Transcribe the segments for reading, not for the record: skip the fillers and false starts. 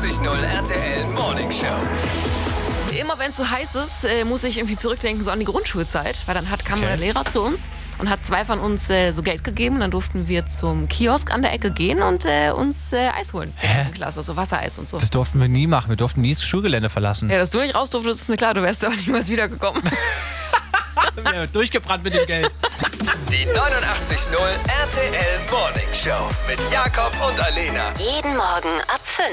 89.0 RTL Morning Show. Immer wenn es so heiß ist, muss ich irgendwie zurückdenken so an die Grundschulzeit, weil dann kam der Lehrer zu uns und hat 2 von uns so Geld gegeben. Dann durften wir zum Kiosk an der Ecke gehen und uns Eis holen, der ganzen Klasse, so Wassereis und so. Das durften wir nie machen, wir durften nie das Schulgelände verlassen. Ja, dass du nicht raus durftest, ist mir klar, du wärst ja auch niemals wiedergekommen. Ja, durchgebrannt mit dem Geld. Die 89.0 RTL Morning Show mit Jakob und Alena. Jeden Morgen ab 5.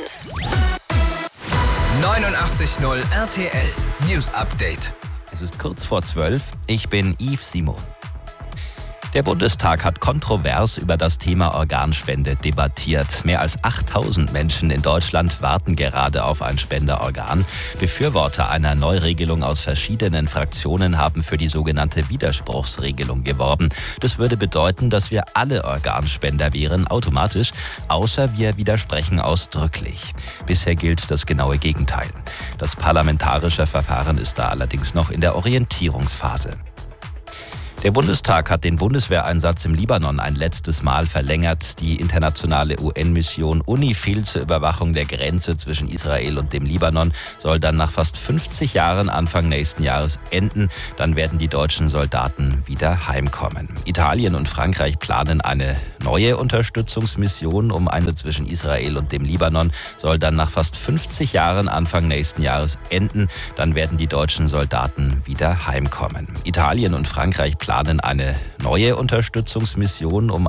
89.0 RTL News Update. Es ist kurz vor 12. Ich bin Yves Simon. Der Bundestag hat kontrovers über das Thema Organspende debattiert. Mehr als 8.000 Menschen in Deutschland warten gerade auf ein Spenderorgan. Befürworter einer Neuregelung aus verschiedenen Fraktionen haben für die sogenannte Widerspruchsregelung geworben. Das würde bedeuten, dass wir alle Organspender wären, automatisch, außer wir widersprechen ausdrücklich. Bisher gilt das genaue Gegenteil. Das parlamentarische Verfahren ist da allerdings noch in der Orientierungsphase. Der Bundestag hat den Bundeswehreinsatz im Libanon ein letztes Mal verlängert. Die internationale UN-Mission UNIFIL zur Überwachung der Grenze zwischen Israel und dem Libanon soll dann nach fast 50 Jahren Anfang nächsten Jahres enden. Dann werden die deutschen Soldaten wieder heimkommen. Italien und Frankreich planen eine neue Unterstützungsmission zwischen Israel und dem Libanon soll dann nach fast 50 Jahren Anfang nächsten Jahres enden. Dann werden die deutschen Soldaten wieder heimkommen. Italien und Frankreich planen eine neue Unterstützungsmission